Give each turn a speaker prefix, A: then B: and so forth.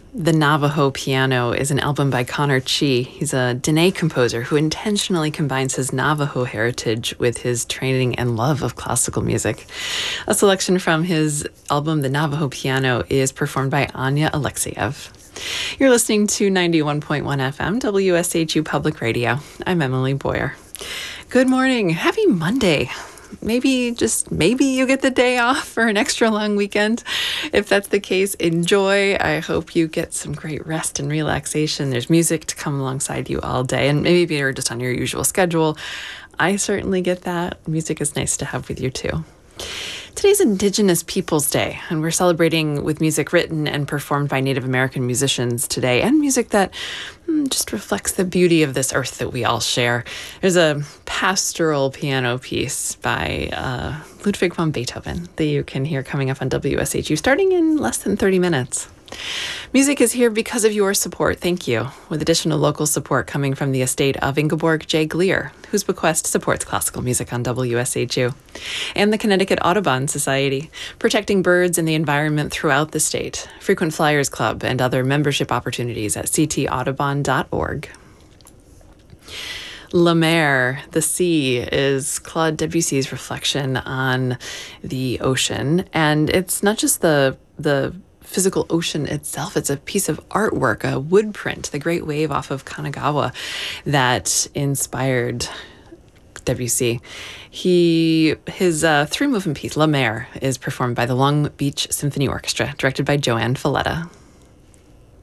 A: The Navajo Piano is an album by Connor Chi. He's a Dene composer who intentionally combines his Navajo heritage with his training and love of classical music. A selection from his album, The Navajo Piano, is performed by Anya Alexeyev. You're listening to 91.1 FM, WSHU Public Radio. I'm Emily Boyer. Good morning. Happy Monday. Maybe, just maybe, you get the day off for an extra long weekend. If that's the case, enjoy. I hope you get some great rest and relaxation. There's music to come alongside you all day, and maybe you're just on your usual schedule. I certainly get that. Music is nice to have with you too. Today's Indigenous Peoples Day, and we're celebrating with music written and performed by Native American musicians today, and music that just reflects the beauty of this earth that we all share. There's a pastoral piano piece by Ludwig van Beethoven that you can hear coming up on WSHU starting in less than 30 minutes. Music is here because of your support. Thank you. With additional local support coming from the estate of Ingeborg J. Gleer, whose bequest supports classical music on WSHU, and the Connecticut Audubon Society, protecting birds and the environment throughout the state, Frequent Flyers Club, and other membership opportunities at ctaudubon.org. La Mer, the sea, is Claude Debussy's reflection on the ocean, and it's not just the physical ocean itself. It's a piece of artwork, a wood print, the Great Wave off of Kanagawa, that inspired Debussy. His three-movement piece, La Mer, is performed by the Long Beach Symphony Orchestra, directed by Joanne Falletta.